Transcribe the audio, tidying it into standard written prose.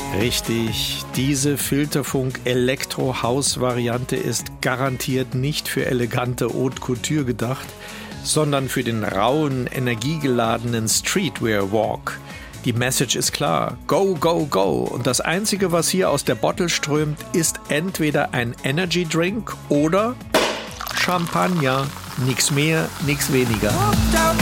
Richtig, diese Filterfunk-Elektro-House-Variante ist garantiert nicht für elegante Haute Couture gedacht, sondern für den rauen, energiegeladenen Streetwear-Walk. Die Message ist klar, go, go, go. Und das Einzige, was hier aus der Bottle strömt, ist entweder ein Energy-Drink oder Champagner. Nix mehr, nix weniger.